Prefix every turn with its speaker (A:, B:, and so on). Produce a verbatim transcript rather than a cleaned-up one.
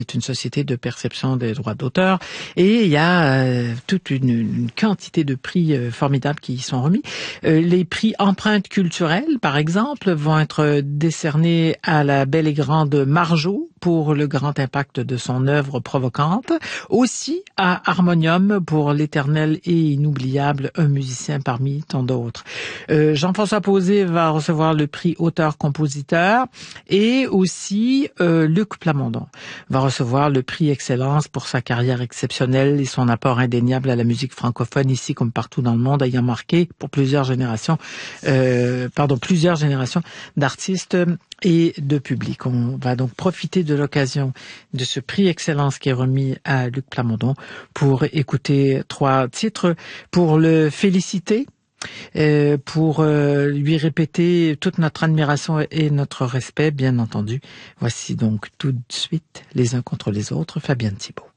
A: C'est une société de perception des droits d'auteur et il y a euh, toute une, une quantité de prix euh, formidables qui y sont remis. Euh, les prix empreintes culturelles, par exemple, vont être décernés à la belle et grande Marjo pour le grand impact de son œuvre provocante, aussi à Harmonium pour l'éternel et inoubliable Un musicien parmi tant d'autres. Euh, Jean-François Posé va recevoir le prix auteur-compositeur et aussi euh, Luc Plamondon va recevoir le prix Excellence pour sa carrière exceptionnelle et son apport indéniable à la musique francophone ici comme partout dans le monde, ayant marqué pour plusieurs générations, euh, pardon, plusieurs générations d'artistes et de public. On va donc profiter de l'occasion de ce prix Excellence qui est remis à Luc Plamondon pour écouter trois titres, pour le féliciter, Euh, pour euh, lui répéter toute notre admiration et notre respect, bien entendu. Voici donc tout de suite Les uns contre les autres, Fabienne Thibault.